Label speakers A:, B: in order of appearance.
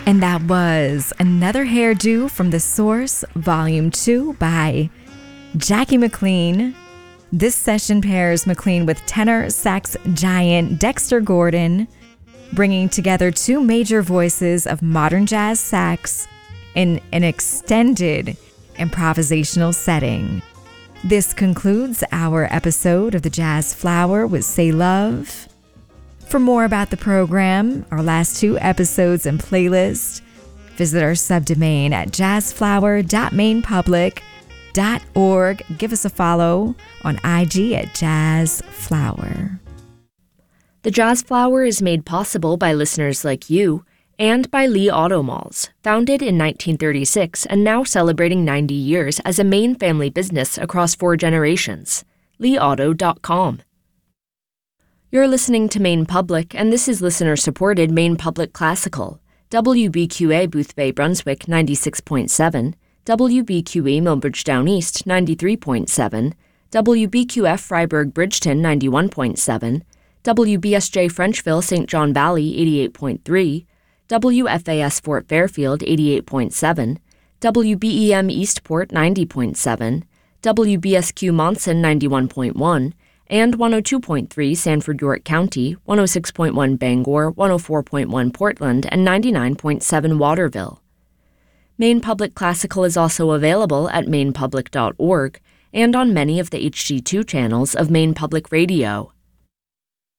A: And that was Another Hairdo from The Source, Volume 2 by Jackie McLean. This session pairs McLean with tenor sax giant Dexter Gordon, bringing together two major voices of modern jazz sax in an extended improvisational setting. This concludes our episode of The Jazz Flower with Say Love. For more about the program, our last two episodes and playlist, visit our subdomain at jazzflower.mainpublic.org. Give us a follow on IG at jazzflower.
B: The Jazz Flower is made possible by listeners like you and by Lee Auto Malls, founded in 1936 and now celebrating 90 years as a Maine family business across 4 generations. LeeAuto.com. You're listening to Maine Public, and this is listener-supported Maine Public Classical. WBQA Boothbay Brunswick 96.7, WBQE Millbridge Down East 93.7, WBQF Freiburg Bridgeton 91.7, WBSJ Frenchville St. John Valley 88.3, WFAS Fort Fairfield 88.7, WBEM Eastport 90.7, WBSQ Monson 91.1, and 102.3 Sanford York County, 106.1 Bangor, 104.1 Portland, and 99.7 Waterville. Maine Public Classical is also available at mainepublic.org and on many of the HD2 channels of Maine Public Radio.